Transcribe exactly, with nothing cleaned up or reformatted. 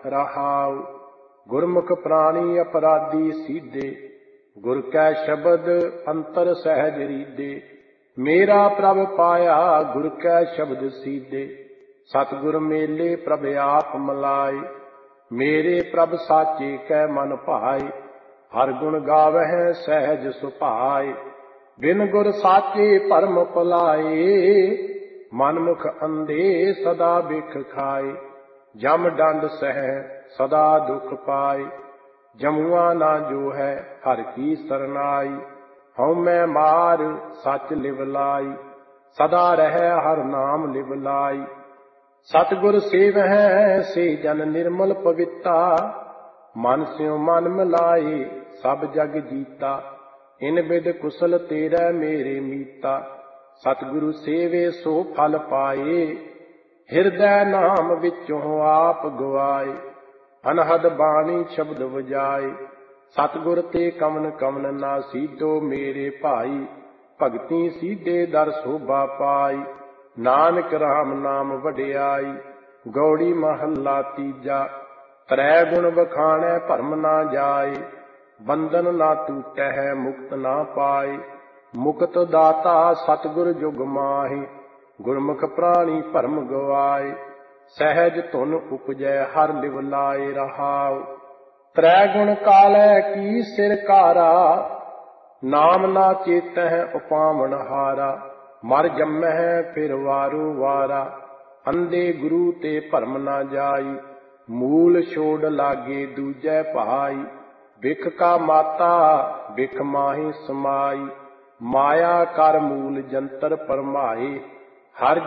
रहाउ। गुरमुख प्राणी अपराधी सीधे, गुर कै शब्द अंतर सहज रीदे। मेरा प्रभ पाया गुर कै शब्द सीधे, सतगुर मेले प्रभ आप मिलाए। मेरे प्रभ साचे कै मन भाए, हर गुण गावह सहज सुभाए। बिन गुर साचे भरम भुलाए, मन मुख अंधे सदा बिख खाए। जम डंड सह सदा दुख पाए, जमुआ ना जो है हर की सरनाई। हऊँ मैं मार सच लिवलाई, सदा रह हर नाम लिवलाई। सतगुर सेवह से जन निर्मल पविता, मन स्यों मन मिलाए सब जग जीता। इन बिद कुशल तेरे मेरे मीता, सतगुरु सेवे सो फल पाए। हिरदै नाम विचों आप गवाए, अनहद बाणी शब्द वजाए। सतगुर ते कवन कवन ना सीधो मेरे भाई, भगती सीधे दर शोभा पाई। नानक राम नाम वडियाई, गौड़ी महला तीजा। त्रै गुण बखाणै भरम ना जाए, बंधन ना टूटै मुक्त ना पाए। मुक्त दाता सतगुर जुग माहि, गुरमुख प्राणी भरम गवाए। सहज धुन उपजै हर लिवलाए रहाउ। त्रै गुण कालै की सिर कारा, नाम ना चेतह उपावण हारा। मर जम्मह फिर वारो वारा, अंधे गुरु ते भरम ना जाई। मूल छोड़ लागे दूजै भाई, बिख का माता बिख माहि समाई। माया कर मूल जंतर परमाए, हर